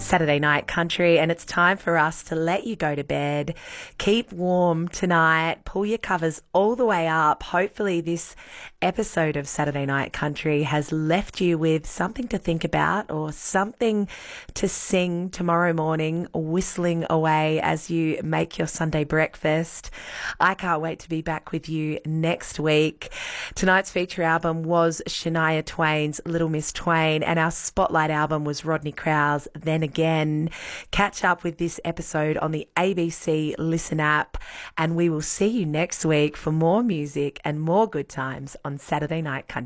Saturday Night Country, and it's time for us to let you go to bed. Keep warm tonight. Pull your covers all the way up. Hopefully this episode of Saturday Night Country has left you with something to think about or something to sing tomorrow morning, whistling away as you make your Sunday breakfast. I can't wait to be back with you next week. Tonight's feature album was Shania Twain's Little Miss Twain, and our spotlight album was Rodney Crowell's Then Again. Catch up with this episode on the ABC Listen app, and we will see you next week for more music and more good times on Saturday Night Country.